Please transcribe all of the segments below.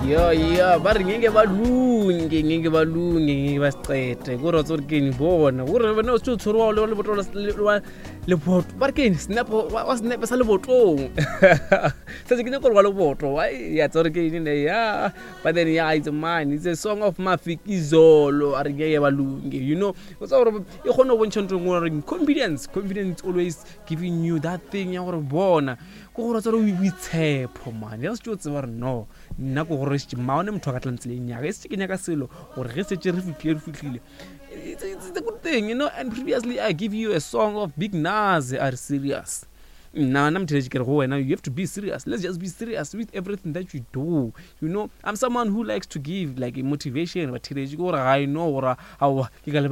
Ya ba re ngeke balunge ba siqete go rotso re kene bona go re bana o tshotso tshoro wa le botolo le bot ba re kene snap wa snap sa le botong se ke nyako le boto wa ya tsore kene ne ya but then yeah, it's mine, it's a song of Mafikizolo a re ngeke balunge, you know o tsa gore e khona go ntshantse gore confidence always giving you that thing ya gore bona go go tsore o itshepo man ya se tshotse ba re no nna go gore se maone motho ka tlantseleng ya ga se ke nyaka selo gore ge se re fitlhile it's a good thing, you know. And previously I give you a song of Big Nas, are serious now I'm telling you now you have to be serious. Let's just be serious with everything that you do, you know. I'm someone who likes to give like a motivation, but I know how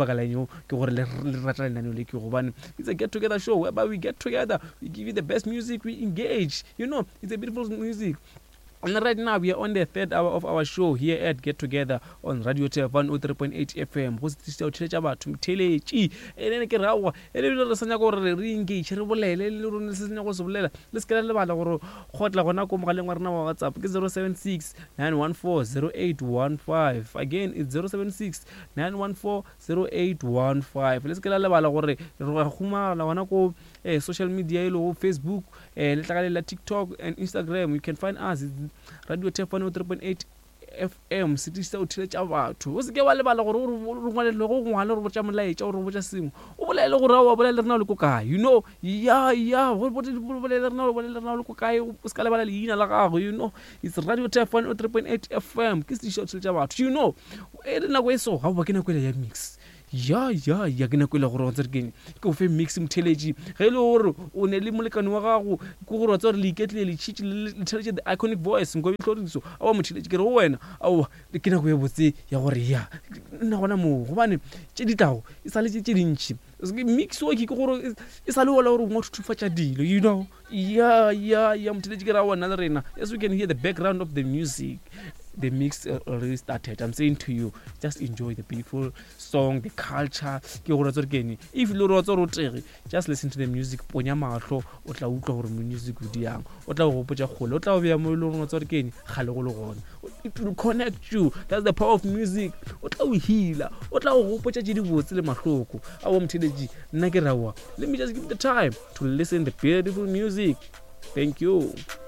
it's a get together show whereby we get together, we give you the best music, we engage, you know. It's a beautiful music. And right now we are on the third hour of our show here at Get Together on Radio TF 103.8 FM. Go se tshela batho mtheletsi ene ke rawa ene le sanya go re engage re bolele le rone se senya go se bolela le se kela le bala gore gotla gona ko mogaleng wa rena wa WhatsApp ke 076 914 0815. Again it's 076 914 0815. Le se kela le bala gore re khuma la gona ko social media ilo Facebook le tla la TikTok and Instagram. You can find us Radio TF 103.8 FM. City sa o tshela batho o se ke wa le bala gore o ngwale le go ngwala re botsa molaetsa o re botsa sengwe o bolele gore wa bolele rena le ko kae, you know. Go bolele rena le ko kae o se ka le bala leina la gago, you know. It's Radio TF 103.8 FM ke se tshela batho, you know. E rena go eso ga ba ke na kwela ya mix ya ke na kwela gore o ntse ke o fe mix mtheleji ge le gore o ne le molekane wa gago go gore tsore le iketle le tshitse le tsheleje the iconic voice ngo bitloriso a wa mtheleji ke re wena a ke na go ya botse ya gore ya nna gona mo go bane tse ditlago e sa le tse dintsi mix o ke gore e sa le wala gore mo thufatsa dilo, you know. Mtheleji ke ra wona le rena as we can hear the background of the music. The mix already started. I'm saying to you, just enjoy the beautiful song, the culture. If you just listen to the music. Ponya mahlo, o tla utlwa gore music o diang. O tla go potsa khole, o tla be mo le rona tsore kene khale go le gona. It will connect you. That's the power of music. O tla o heala, o tla go potsa di botse le mahloko. A wa mtheleji nna ke rawa. Let me just give the time to listen the beautiful music. Thank you.